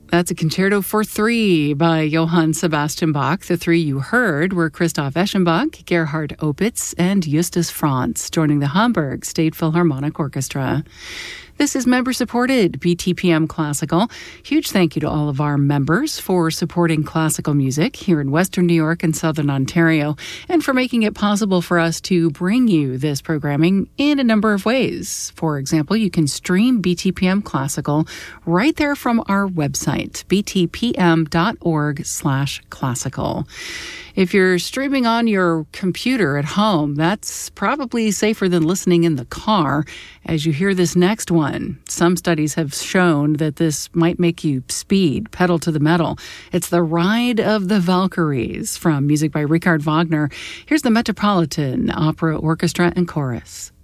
That's a concerto for three by Johann Sebastian Bach. The three you heard were Christoph Eschenbach, Gerhard Opitz, and Justus Franz, joining the Hamburg State Philharmonic Orchestra. This is member-supported BTPM Classical. Huge thank you to all of our members for supporting classical music here in Western New York and Southern Ontario, and for making it possible for us to bring you this programming in a number of ways. For example, you can stream BTPM Classical right there from our website, btpm.org/classical. If you're streaming on your computer at home, that's probably safer than listening in the car as you hear this next one. Some studies have shown that this might make you speed, pedal to the metal. It's The Ride of the Valkyries from music by Richard Wagner. Here's the Metropolitan Opera Orchestra and Chorus.